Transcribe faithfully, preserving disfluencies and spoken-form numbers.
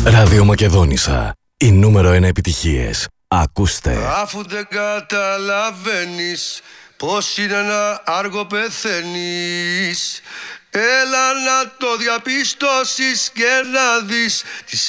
Ραδιομακεδόνισσα. Η νούμερο ένα επιτυχίες. Ακούστε. Αφού δεν καταλαβαίνεις πως είναι να άργο πεθαίνεις, έλα να το διαπιστώσεις και να δεις τις